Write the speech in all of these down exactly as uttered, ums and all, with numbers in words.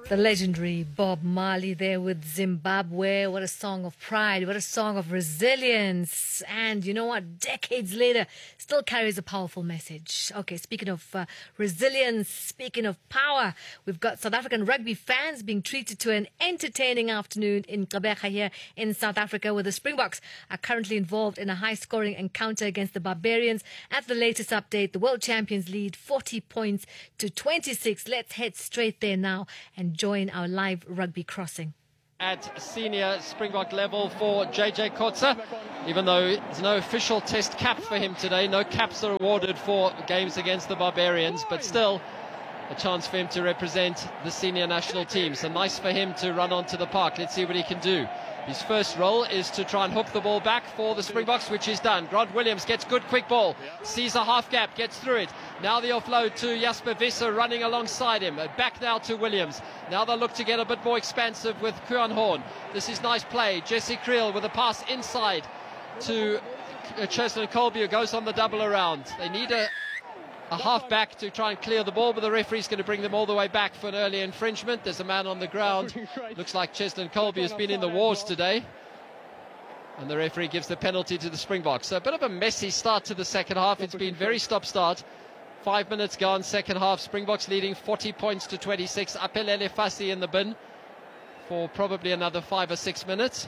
The legendary Bob Marley there with Zimbabwe. What a song of pride. What a song of resilience. And you know what? Decades later, still carries a powerful message. Okay, speaking of uh, resilience, speaking of power, we've got South African rugby fans being treated to an entertaining afternoon in Gqeberha here in South Africa, where the Springboks are currently involved in a high-scoring encounter against the Barbarians. At the latest update, the world champions lead forty points to twenty-six. Let's head straight there now and join our live rugby crossing. At senior Springbok level for J J Kotze, even though there's no official test cap for him today, no caps are awarded for games against the Barbarians, but still a chance for him to represent the senior national team. So nice for him to run onto the park. Let's see what he can do. His first role is to try and hook the ball back for the Springboks, which is done. Grant Williams gets good quick ball, sees a half gap, gets through it. Now the offload to Jasper Visser running alongside him. Back now to Williams. Now they'll look to get a bit more expansive with Kuan Horn. This is nice play. Jesse Creel with a pass inside to Cheslin Colby, who goes on the double around. They need a a half back to try and clear the ball, but the referee's going to bring them all the way back for an early infringement. There's a man on the ground. Looks like Cheslin Colby has been in the wars today, and the referee gives the penalty to the Springboks. So a bit of a messy start to the second half. It's been very stop-start. Five minutes gone, second half. Springboks leading forty points to twenty-six. Apelele Fassi in the bin for probably another five or six minutes.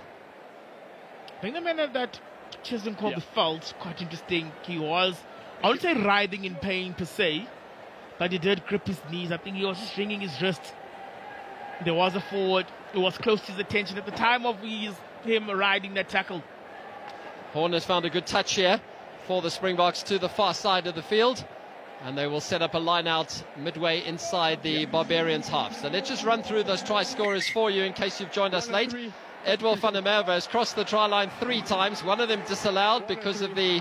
I think the manner that Cheslin Colby yeah. felt quite interesting. He was, I wouldn't say writhing in pain per se, but he did grip his knees. I think he was just wringing his wrist. There was a forward. It was close to his attention at the time of his, him riding that tackle. Horn has found a good touch here for the Springboks to the far side of the field, and they will set up a line out midway inside the Barbarians half. So let's just run through those try scorers for you in case you've joined us late. Edward van der Merwe has crossed the try line three times, one of them disallowed because of the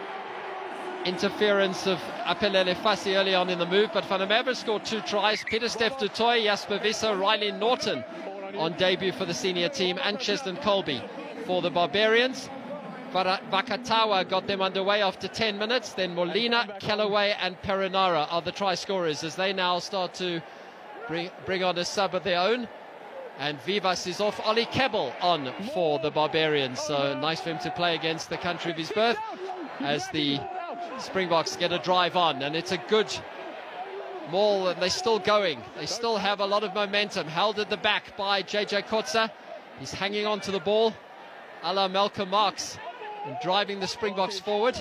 interference of Apelele Fassi early on in the move, but Van der Merwe scored two tries. Pieter-Steph du Toit, Jasper Visser, Riley Norton on debut for the senior team, and Cheslin Colby for the Barbarians. Vakatawa got them underway after ten minutes. Then Molina, Callaway and Perinara are the try scorers as they now start to bring, bring on a sub of their own. And Vivas is off. Ollie Kebbel on for the Barbarians. So nice for him to play against the country of his birth as the Springboks get a drive on, and it's a good maul, and they're still going. They still have a lot of momentum, held at the back by J J Kotze. He's hanging on to the ball a la Malcolm Marx and driving the Springboks forward.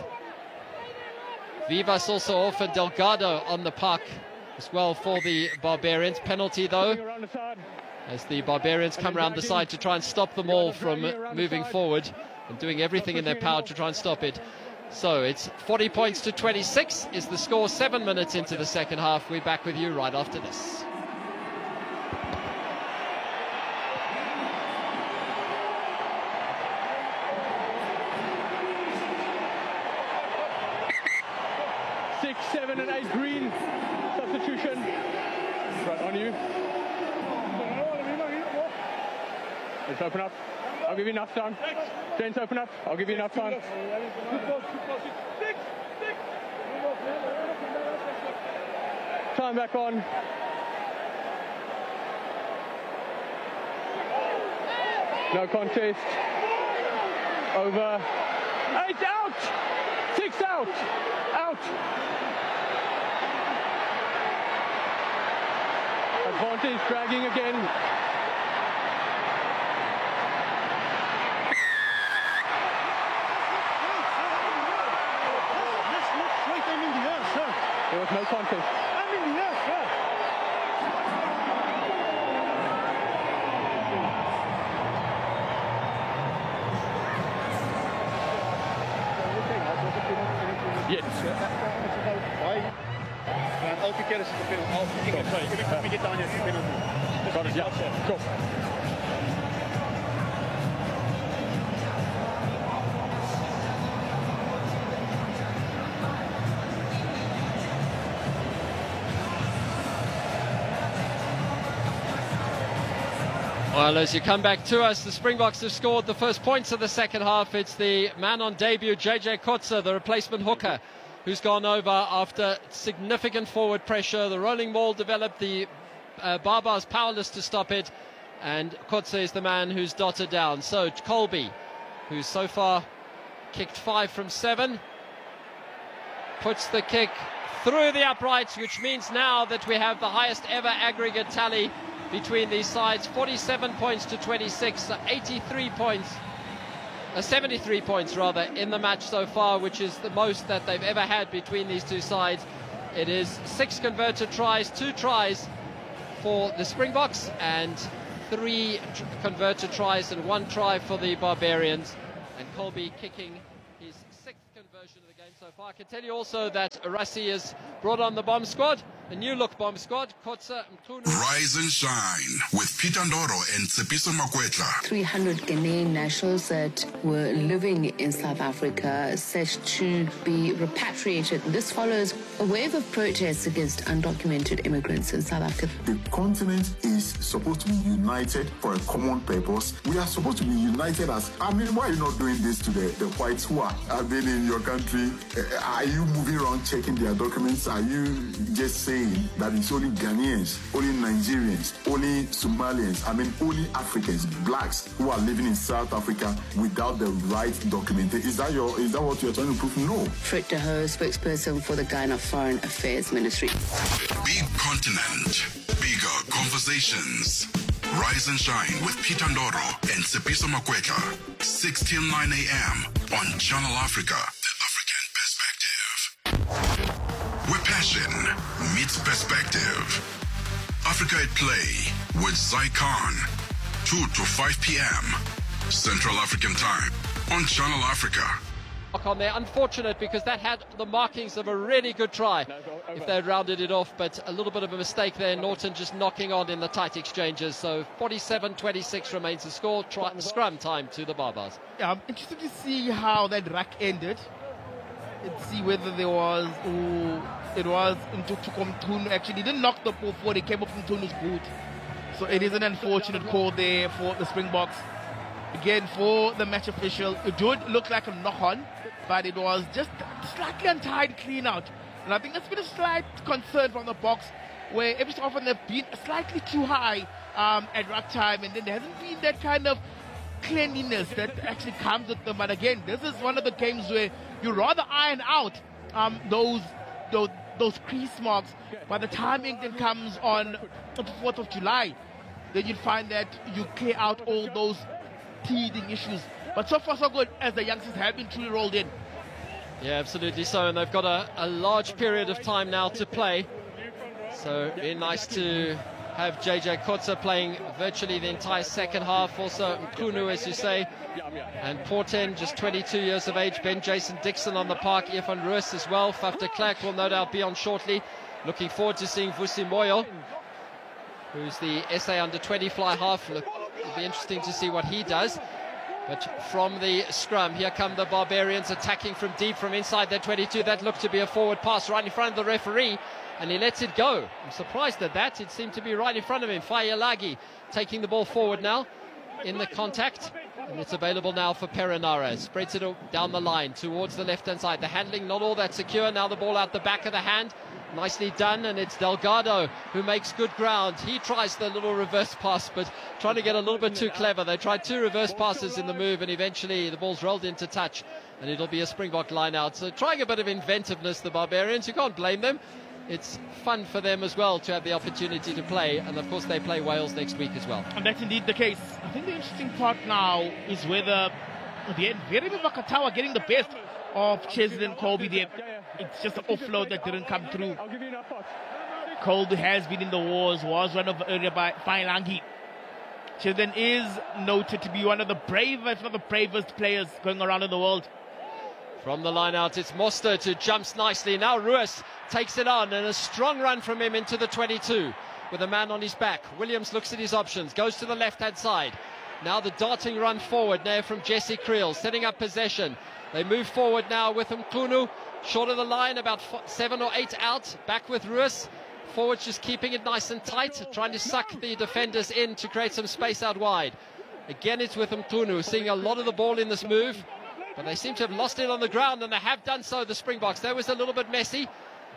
Vivas also off, and Delgado on the park as well for the Barbarians. Penalty though, as the Barbarians come around the side to try and stop them all from moving forward and doing everything in their power to try and stop it. So it's forty points to twenty-six is the score, seven minutes into the second half. We're back with you right after this. Six, seven and eight green. Substitution. Right on you. Let's open up. I'll give you enough time. James, open up. I'll give you enough time. Time back on. No contest. Over. Eight out. Six out. Out. Advantage dragging again. There was no contest. I mean, yes, yes. Yes. Elke keer is het een penalty. Ik heb het aan je penalty. Dat is ja. Kom. Well, as you come back to us, the Springboks have scored the first points of the second half. It's the man on debut, J J Kotze, the replacement hooker, who's gone over after significant forward pressure. The rolling maul developed, the uh, Baba's powerless to stop it, and Kotze is the man who's dotted down. So Colby, who's so far kicked five from seven, puts the kick through the uprights, which means now that we have the highest ever aggregate tally between these sides, forty-seven points to twenty-six, so eighty-three points, uh, seventy-three points rather, in the match so far, which is the most that they've ever had between these two sides. It is six converted tries, two tries for the Springboks, and three tr- converted tries and one try for the Barbarians. And Colby kicking his sixth conversion of the game so far. I can tell you also that Rassie has brought on the bomb squad, a new look bomb squad. Kotze, Mkhunu. Rise and shine with Peter Ndoro and Tsepiso Makwetla. three hundred Ghanaian nationals that were living in South Africa set to be repatriated. This follows a wave of protests against undocumented immigrants in South Africa. The continent is supposed to be united for a common purpose. We are supposed to be united as, I mean, why are you not doing this to the, the whites who are, have been in your country? Uh, are you moving around checking their documents? Are you just saying that it's only Ghanaians, only Nigerians, only Somalians, I mean only Africans, blacks who are living in South Africa without the right documentation? Is that your is that what you're trying to prove? No. Frit de Hoo, spokesperson for the Ghana Foreign Affairs Ministry. Big continent, bigger conversations. Rise and shine with Peter Ndoro and Tsepiso Makwetla, six till nine a.m. on Channel Africa, the African perspective. Where passion meets perspective. Africa at Play with Zai Khan, two to five p.m. Central African Time on Channel Africa. On there, unfortunate, because that had the markings of a really good try if they had rounded it off, but a little bit of a mistake there. Norton just knocking on in the tight exchanges. So forty-seven twenty-six remains the score. Try, scrum time to the Barbars. Yeah, I'm interested to see how that rack ended. Let's see whether there was, oh, it was Mthunu actually didn't knock the ball forward. It came up from Mthunu's boot. So it is an unfortunate call there for the Springboks. Again, for the match official, it did look like a knock-on, but it was just slightly untied clean out. And I think that's been a slight concern from the box, where every so often they've been slightly too high um, at ruck time, and then there hasn't been that kind of cleanliness that actually comes with them. But again, this is one of the games where you rather iron out um, those, those those crease marks. By the timing then comes on the fourth of July, then you'll find that you clear out all those teething issues. But so far so good, as the youngsters have been truly rolled in. Yeah, absolutely so, and they've got a, a large period of time now to play. So very nice to have J J Kotze playing virtually the entire second half. Also Mkhunu, as you say, and Porten, just twenty-two years of age. Ben Jason Dixon on the park. Irfan Ruus as well. Faf de Klerk will no doubt be on shortly. Looking forward to seeing Vusi Moyo, who's the S A under twenty fly half. Look, it'll be interesting to see what he does. But from the scrum, here come the Barbarians attacking from deep, from inside their twenty-two. That looked to be a forward pass right in front of the referee, and he lets it go. I'm surprised at that. It seemed to be right in front of him. Fayalagi taking the ball forward now in the contact, and it's available now for Perinara. Spreads it down the line towards the left-hand side. The handling not all that secure. Now the ball out the back of the hand. Nicely done, and it's Delgado who makes good ground. He tries the little reverse pass, but trying to get a little bit too clever. They tried two reverse passes in the move, and eventually the ball's rolled into touch, and it'll be a Springbok line out. So trying a bit of inventiveness, the Barbarians. You can't blame them. It's fun for them as well to have the opportunity to play, and of course they play Wales next week as well. And that's indeed the case. I think the interesting part now is whether the end, Verimi Vakatawa getting the best of Cheslin and Colby there. It's just an offload that didn't come through. Colby has been in the wars, was run over earlier by Failangi. Cheslin is noted to be one of the bravest, if not the bravest players going around in the world. From the line out, it's Mostert who jumps nicely. Now Ruus takes it on, and a strong run from him into the twenty-two with a man on his back. Williams looks at his options, goes to the left-hand side. Now the darting run forward now from Jesse Creel, setting up possession. They move forward now with Mkhunu, short of the line, about seven or eight out. Back with Ruus. Forwards just keeping it nice and tight, trying to suck the defenders in to create some space out wide. Again, it's with Mkhunu, seeing a lot of the ball in this move, but they seem to have lost it on the ground, and they have done so, the Springboks. That was a little bit messy,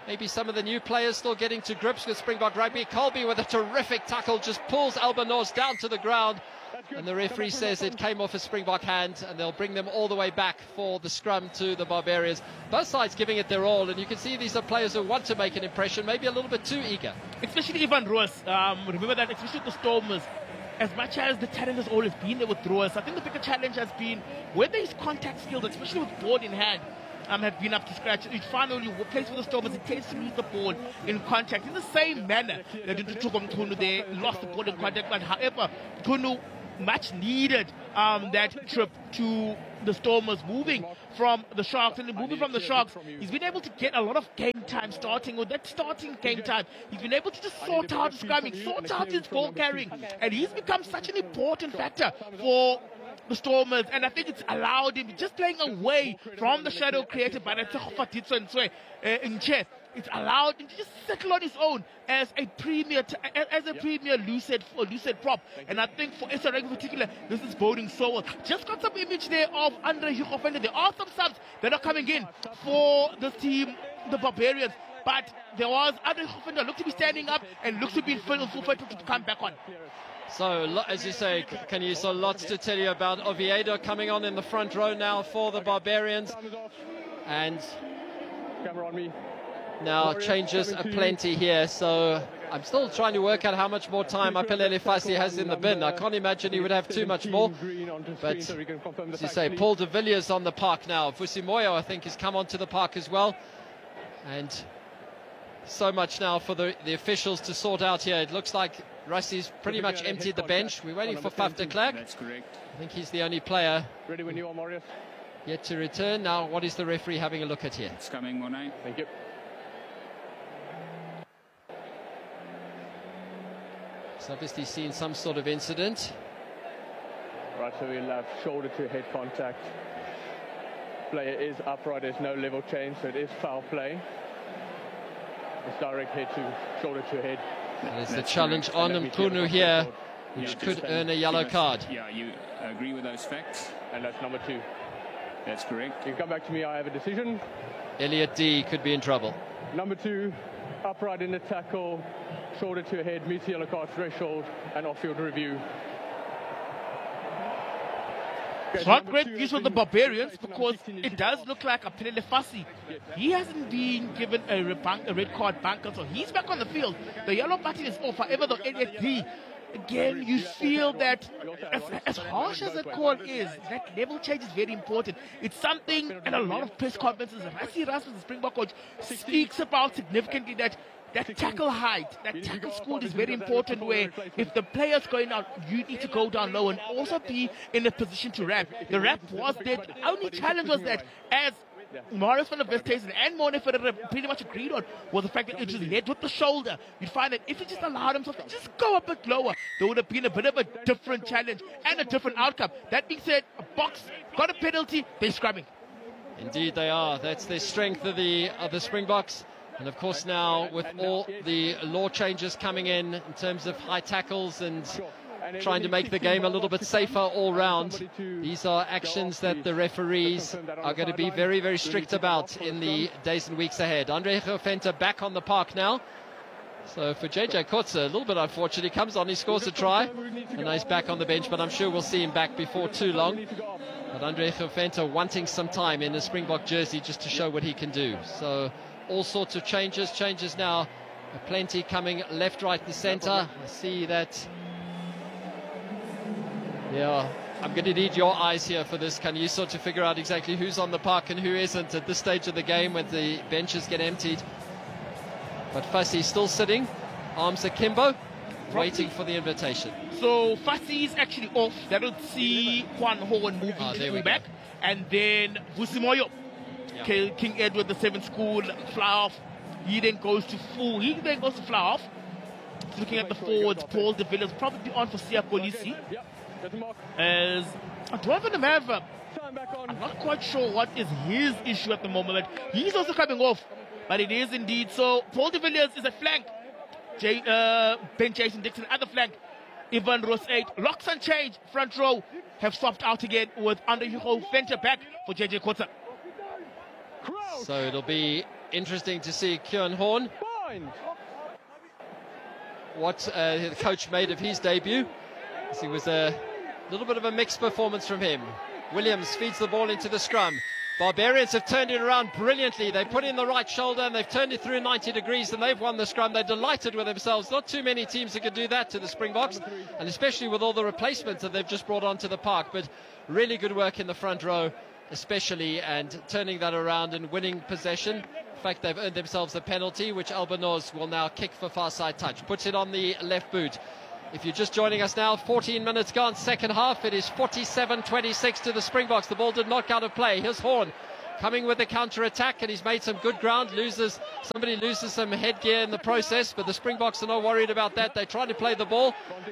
maybe some of the new players still getting to grips with Springbok rugby. Colby with a terrific tackle just pulls Albanos down to the ground. And the referee says it came off a Springbok hand, and they'll bring them all the way back for the scrum to the Barbarians. Both sides giving it their all, and you can see these are players who want to make an impression, maybe a little bit too eager. Especially Ivan Roos. Um, remember that, especially the Stormers. As much as the talent has always been there with Roos, I think the bigger challenge has been whether his contact skills, especially with ball in hand, um, have been up to scratch. Each finally plays for the Stormers, it tends to lose the ball in contact. In the same manner that Mchunu there lost the ball in contact, but however, Mchunu much needed um, that trip to the Stormers, moving from the Sharks, and moving from the Sharks, he's been able to get a lot of game time starting, with that starting game time. He's been able to just sort out his scrumming, sort out his ball carrying, and he's become such an important factor for the Stormers, and I think it's allowed him just playing away from the shadow created by the Nche. It's allowed him to just settle on his own as a premier, t- as a premier lucid, lucid prop. And I think for S R in particular, this is boding so well. Just got some image there of Andre Hugo Venter. There are some subs that are coming in for this team, the Barbarians. But there was Andre Hugo Venter looked to be standing up and looks to be full full to come back on. So, as you say, can you so lots to tell you about Oviedo coming on in the front row now for the Barbarians. And Camera on me. now changes aplenty here, so I'm still trying to work out how much more time Apelele Fassi has in the bin. I can't imagine he would have too much more. But as you say, Paul de Villiers on the park now. Fusimoyo, I think, has come onto the park as well. And so much now for the, the officials to sort out here. It looks like Rusty's pretty much emptied the bench. We're waiting for Faf de Klerk. That's correct. I think he's the only player Ready when you are, Marius. yet to return. Now, what is the referee having a look at here? It's coming, Monet. Thank you. He's obviously seen some sort of incident. Right, so we'll have shoulder to head contact. Player is upright, there's no level change, so it is foul play. It's direct head to shoulder to head. And it's the That's challenge correct. on Mchunu here, which Yeah, could just- earn a yellow you card. must- Yeah, you agree with those facts? And that's number two. That's correct. You can come back to me, I have a decision. Elliot D could be in trouble. Number two, upright in the tackle, shoulder to head, meets yellow card threshold, and off-field review. Okay, It's not number great two, news for has the been Barbarians replaced, number because sixteen, it does look like Apelele Fassi. He hasn't been given a, rebank, a red card bunker, so he's back on the field. The yellow button is off. However, the N S D, again, you feel that as, as harsh as that call is, that level change is very important. It's something, and a lot of press conferences, Rassie Rasmus, the Springbok coach, speaks about significantly that that tackle height, that tackle squad is very important, where if the player's going out, you need to go down low and also be in a position to wrap. The wrap was there. The only challenge was that, as Marius van der Westhuizen and Mone Ferreira pretty much agreed on, was the fact that it was led with the shoulder. You'd find that if he just allowed himself to just go a bit lower, there would have been a bit of a different challenge and a different outcome. That being said, a box got a penalty, they're scrumming. Indeed they are. That's the strength of the of the Springboks. And of course now with all the law changes coming in in terms of high tackles and trying to make the game a little bit safer all round, these are actions that the referees are going to be very, very strict about in the days and weeks ahead. Andre Venter back on the park now. So for J J Kotze, a little bit unfortunate. He comes on, he scores a try, and now he's back on the bench, but I'm sure we'll see him back before too long. But Andre Venter wanting some time in a Springbok jersey just to show what he can do. So all sorts of changes, changes now. Plenty coming left, right and centre. I see that. Yeah, I'm going to need your eyes here for this. Can you sort of figure out exactly who's on the park and who isn't at this stage of the game when the benches get emptied? But Fassi still sitting, arms akimbo, waiting for the invitation. So Fassi is actually off. That would see Juan Hohen moving Ah, there we to back. go. And then Vusimoyo, Yeah. King Edward the seventh school, fly off. He then goes to full. He then goes to fly off. Looking at the forwards, Paul de Villiers probably on for Sia Kolisi. As Antoine van der Merwe, I'm not quite sure what is his issue at the moment, but he's also coming off. But it is indeed so. Paul de Villiers is a flank. J, uh, Ben Jason Dixon at the flank. Ivan Roos eight. Locks and change. Front row have swapped out again with Andre Hugo Venter back for J J Kotze. So it'll be interesting to see Kieran Horn, what uh, the coach made of his debut. It was a little bit of a mixed performance from him. Williams feeds the ball into the scrum. Barbarians have turned it around brilliantly. They put in the right shoulder and they've turned it through ninety degrees and they've won the scrum. They're delighted with themselves. Not too many teams that could do that to the Springboks, and especially with all the replacements that they've just brought onto the park. But really good work in the front row, especially, and turning that around and winning possession. In fact, they've earned themselves a penalty, which Albanoz will now kick for far side touch. Puts it on the left boot. If you're just joining us now, fourteen minutes gone, second half. It is forty-seven twenty-six to the Springboks. The ball did not go out of play. Here's Horn coming with the counter-attack, and he's made some good ground. Loses Somebody loses some headgear in the process, but the Springboks are not worried about that. They try to play the ball,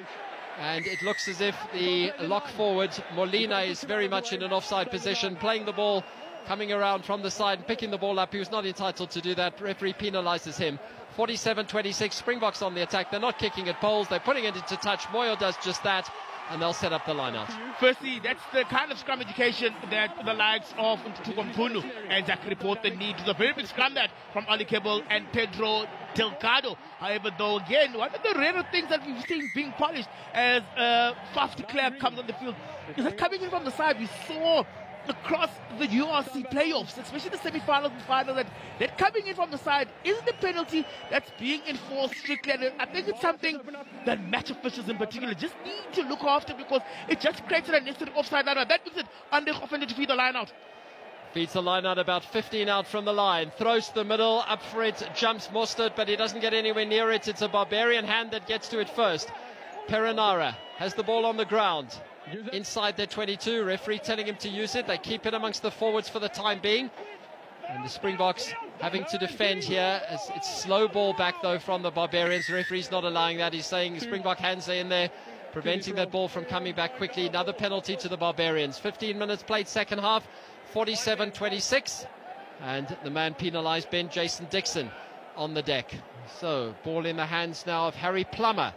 and it looks as if the lock forward, Molina, is very much in an offside position, playing the ball, coming around from the side and picking the ball up. He was not entitled to do that. Referee penalises him. forty-seven twenty-six, Springboks on the attack. They're not kicking at poles, they're putting it into touch. Moyo does just that, and they'll set up the line out. Firstly, that's the kind of scrum education that the likes of Tukumpunu and Zachary Porter need. The very big scrum that from Ali Kebble and Pedro Delgado. However, though, again, one of the rarer things that we've seen being polished as uh, Faf de Klerk comes on the field is that coming in from the side, we saw across the U R C playoffs, especially the semi-finals and finals, that, that coming in from the side isn't a penalty that's being enforced strictly. And I think it's something that match officials in particular just need to look after, because it just creates an unnecessary offside line. That makes it unfair offender to feed the line out. Feeds the line out about fifteen out from the line. Throws to the middle, up for it, jumps Mostert, but he doesn't get anywhere near it. It's a Barbarian hand that gets to it first. Perenara has the ball on the ground. Inside their twenty-two, referee telling him to use it. They keep it amongst the forwards for the time being, and the Springboks having to defend here as it's slow ball back though from the Barbarians. The referee's not allowing that. He's saying Springbok hands are in there, preventing that ball from coming back quickly. Another penalty to the Barbarians. fifteen minutes played, second half, forty-seven twenty-six, and the man penalised, Ben Jason Dixon, on the deck. So ball in the hands now of Harry Plummer.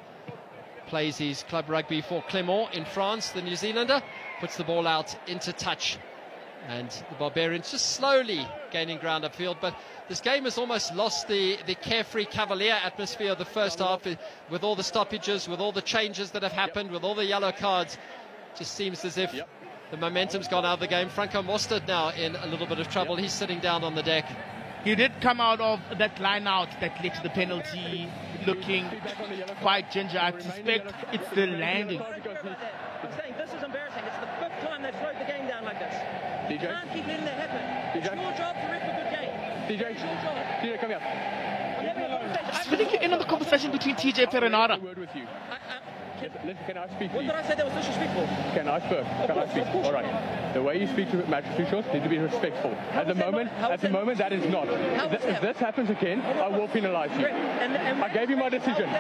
Plays his club rugby for Clermont in France, the New Zealander. Puts the ball out into touch, and the Barbarians just slowly gaining ground upfield. But this game has almost lost the, the carefree cavalier atmosphere of the first half, with all the stoppages, with all the changes that have happened, with all the yellow cards. Just seems as if the momentum's gone out of the game. Franco Mostert now in a little bit of trouble. He's sitting down on the deck. He did come out of that line out that led to the penalty looking quite ginger. I suspect it's the landing. I'm saying this is embarrassing. It's the fifth time they've slowed the game down like this. You can't keep letting that happen. It's your job to ref a good game. D J, it's your job. D J, come here. I'm having a conversation. I think you're in on the conversation between T J Perenara. Word with you. I, I, Listen, can I speak what to did I say that was disrespectful? Can I speak? Can I speak? All right. The way you speak to match officials needs to be respectful. At the moment, at the moment, that is not. If, if this happens again, I will penalise you. And, and I gave you my decision.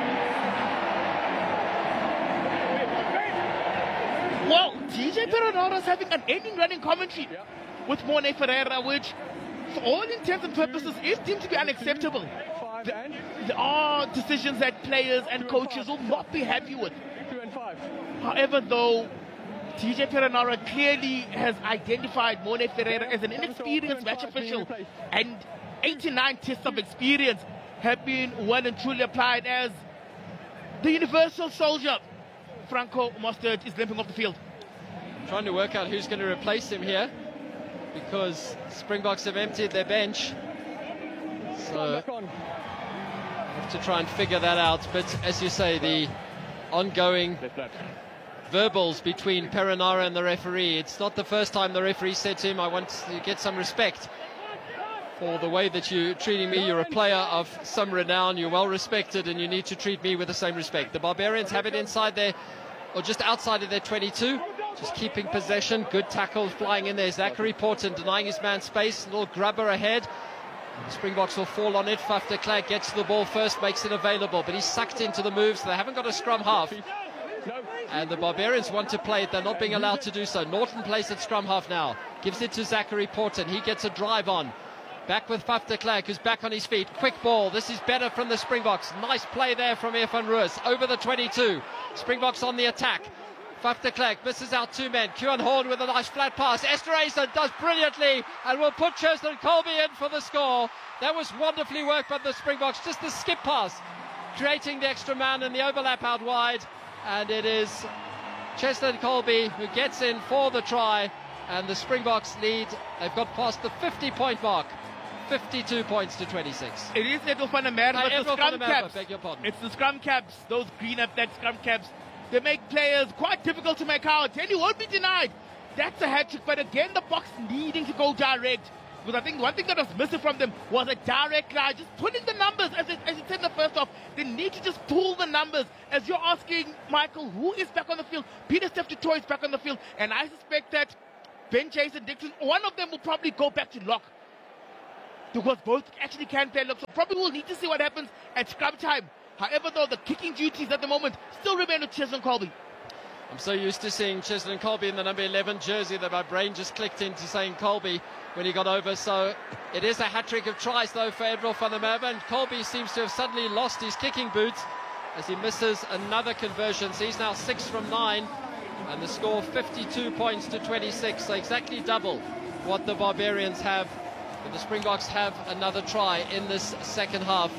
Well, T J Perenara is having an ending running commentary yeah. with Morne Ferreira, which, for all intents and purposes, is deemed to be unacceptable. There are decisions that players and coaches will not be happy with. However, though, T J Perenara clearly has identified Morne Ferreira as an inexperienced match official, and eighty-nine tests of experience have been well and truly applied as the universal soldier. Franco Mostert is limping off the field. Trying to work out who's going to replace him here, because Springboks have emptied their bench. So have to try and figure that out. But as you say, the ongoing verbals between Perenara and the referee, it's not the first time the referee said to him, I want to get some respect for the way that you're treating me. You're a player of some renown, you're well respected, and you need to treat me with the same respect. The Barbarians have it inside there, or just outside of their twenty-two, just keeping possession. Good tackle flying in there. Zachary Porton denying his man space, a little grubber ahead. The Springboks will fall on it. Faf de Klerk gets to the ball first, makes it available, but he's sucked into the move, so they haven't got a scrum half. And the Barbarians want to play it, they're not being allowed to do so. Norton plays at scrum half now, gives it to Zachary Porton, he gets a drive on. Back with Faf de Klerk, who's back on his feet. Quick ball, this is better from the Springboks. Nice play there from Irfan Ruiz over the twenty-two. Springboks on the attack. Faf de Klerk misses out two men. Kieran Horn with a nice flat pass. Esterhuizen does brilliantly and will put Cheslin Colby in for the score. That was wonderfully worked by the Springboks. Just the skip pass, creating the extra man and the overlap out wide. And it is Cheslin Colby who gets in for the try. And the Springboks lead. They've got past the fifty-point mark. fifty-two points to twenty-six. It is Edwin van der Merwe, but the scrum caps. Beg your pardon. It's the scrum caps, those green up that scrum caps. They make players quite difficult to make out, and you won't be denied. That's a hat-trick, but again, the Boks needing to go direct. Because I think one thing that was missing from them was a direct line, just putting the numbers, as it, as it said in the first half. They need to just pull the numbers. As you're asking, Michael, who is back on the field? Peter Steph du Toit is back on the field, and I suspect that Ben Jason Dixon, one of them will probably go back to lock. Because both actually can play lock. So probably we'll need to see what happens at scrum time. However, though, the kicking duties at the moment still remain with Cheslin Colby. I'm so used to seeing Cheslin Colby in the number eleven jersey that my brain just clicked into saying Colby when he got over. So it is a hat-trick of tries, though, for Edwin van der Merwe. And Colby seems to have suddenly lost his kicking boots as he misses another conversion. So he's now six from nine. And the score fifty-two points to twenty-six. So exactly double what the Barbarians have. But the Springboks have another try in this second half.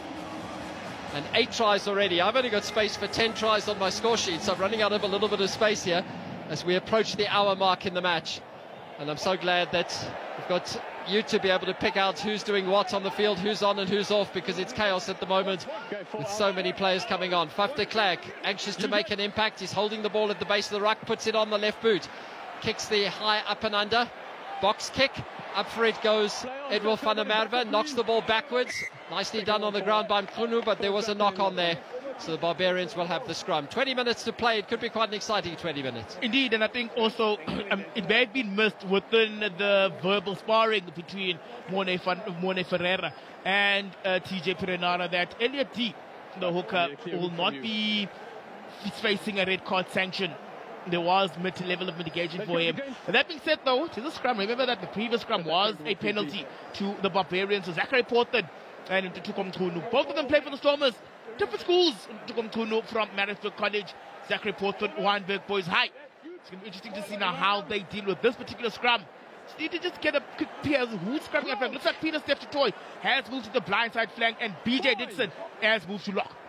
And eight tries already. I've only got space for ten tries on my score sheet, so I'm running out of a little bit of space here as we approach the hour mark in the match. And I'm so glad that we've got you to be able to pick out who's doing what on the field, who's on and who's off, because it's chaos at the moment with so many players coming on. Faf de Klerk, anxious to make an impact. He's holding the ball at the base of the ruck, puts it on the left boot, kicks the high up and under. Box kick, up for it goes Edwin van der Merwe, knocks the ball backwards. Nicely done on the ground by Mkhunu, but there was a knock on there. So the Barbarians will have the scrum. twenty minutes to play. It could be quite an exciting twenty minutes. Indeed, and I think also um, it may have been missed within the verbal sparring between Mone, Mone Ferreira and uh, T J Perenara that Elliot D, the hooker, will not be facing a red card sanction. There was mid-level of mitigation for him. And that being said, though, to the scrum, remember that the previous scrum was a penalty to the Barbarians. So Zachary Portland and Ntutuko Mkhunu. Both of them play for the Stormers. Different schools. Ntutuko Mkhunu from Maritzburg College. Zachary Portland, Wynberg Boys High. It's going to be interesting to see now how they deal with this particular scrum. Just need to just get a quick peer who's scrumming at flank. Looks like Peter Steph du Toit has moved to the blind side flank, and B J Dixon has moved to lock.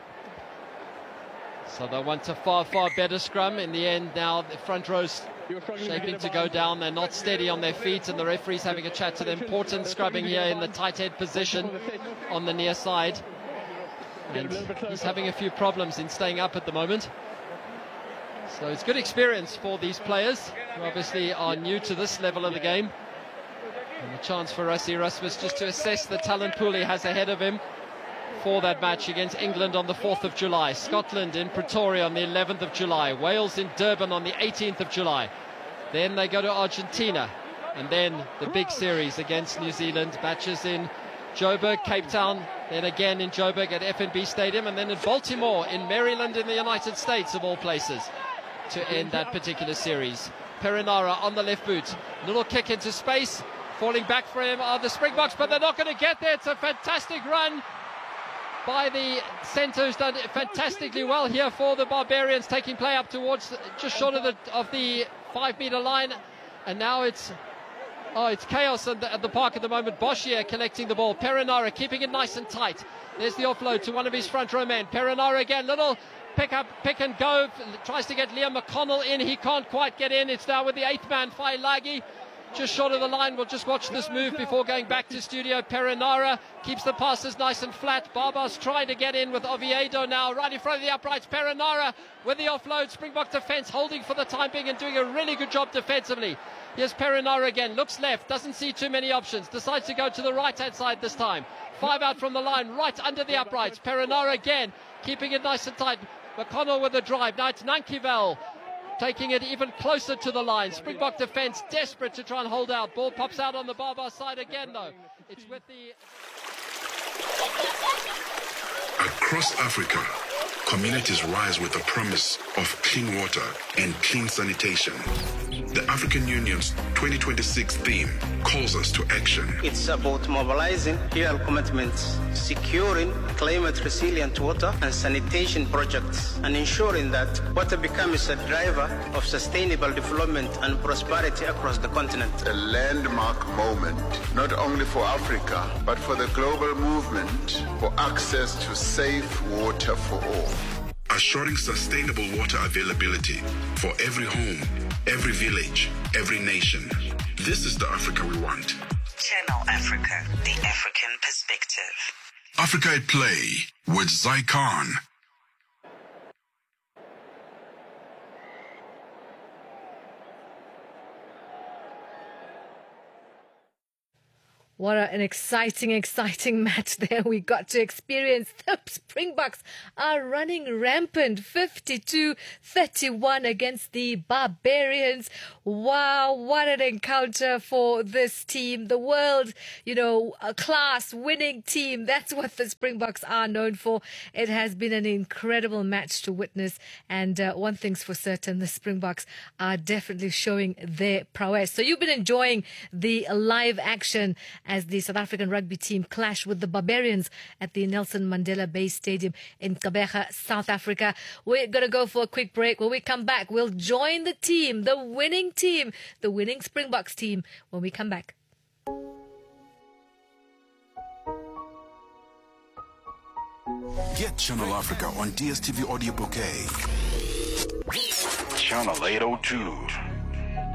So they want a far, far better scrum. In the end, now the front row's shaping to go down. They're not steady on their feet, and the referee's having a chat to them. Porton scrubbing here in the tight head position on the near side. And he's having a few problems in staying up at the moment. So it's good experience for these players, who obviously are new to this level of the game. And a chance for Rassie Erasmus just to assess the talent pool he has ahead of him for that match against England on the fourth of July, Scotland in Pretoria on the eleventh of July, Wales in Durban on the eighteenth of July. Then they go to Argentina, and then the big series against New Zealand, matches in Joburg, Cape Town, then again in Joburg at F N B Stadium, and then in Baltimore in Maryland in the United States, of all places, to end that particular series. Perenara on the left boot, little kick into space, falling back for him are the Springboks, but they're not going to get there. It's a fantastic run by the centre, who's done fantastically well here for the Barbarians, taking play up towards just short of the of the five metre line. And now it's oh it's chaos at the, at the park at the moment. Boshier collecting the ball, Perenara keeping it nice and tight. There's the offload to one of his front row men. Perenara again, little pick up, pick and go, tries to get Liam McConnell in, he can't quite get in. It's now with the eighth man, Failagi, just short of the line. We'll just watch this move before going back to studio. Perenara keeps the passes nice and flat. Barbas trying to get in with Oviedo now, right in front of the uprights. Perenara with the offload. Springbok defence holding for the time being and doing a really good job defensively. Here's Perenara again, looks left, doesn't see too many options, decides to go to the right hand side this time. Five out from the line, right under the uprights. Perenara again, keeping it nice and tight. McConnell with the drive. Now it's Nankivel taking it even closer to the line. Springbok defence desperate to try and hold out. Ball pops out on the Barbar side again, though. It's with the... Across Africa, communities rise with the promise of clean water and clean sanitation. The African Union's twenty twenty-six theme calls us to action. It's about mobilizing real commitments, securing climate-resilient water and sanitation projects, and ensuring that water becomes a driver of sustainable development and prosperity across the continent. A landmark moment, not only for Africa, but for the global movement for access to safe water for all. Assuring sustainable water availability for every home, every village, every nation. This is the Africa we want. Channel Africa, the African perspective. Africa at Play with Zai Khan. What an exciting, exciting match there we got to experience. The Springboks are running rampant, fifty-two thirty-one against the Barbarians. Wow, what an encounter for this team. The world, you know, a class winning team. That's what the Springboks are known for. It has been an incredible match to witness. And uh, one thing's for certain, the Springboks are definitely showing their prowess. So you've been enjoying the live action as the South African rugby team clash with the Barbarians at the Nelson Mandela Bay Stadium in Gqeberha, South Africa. We're going to go for a quick break. When we come back, we'll join the team, the winning team, the winning Springboks team, when we come back. Get Channel Africa on D S T V Audio Bouquet. Channel eight oh two.